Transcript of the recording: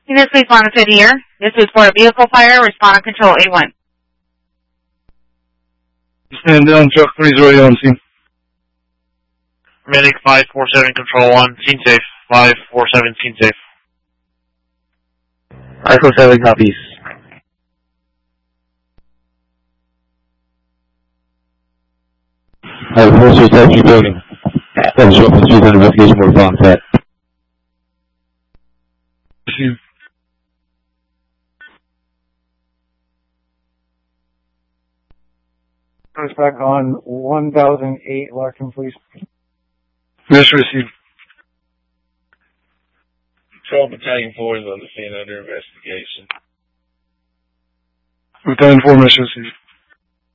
Unit please monitor the air. This is for a vehicle fire. Respond on control A1. Stand down, Chuck 30 on scene. Medic 547 control 1, scene safe. 547 scene safe. 547 copies. I have a first attack your building. That is open to the investigation for bomb attack. Back on 1008 Larkin, please. Mission received. Patrol Battalion 4 is on the scene under investigation. Battalion 4, mission received.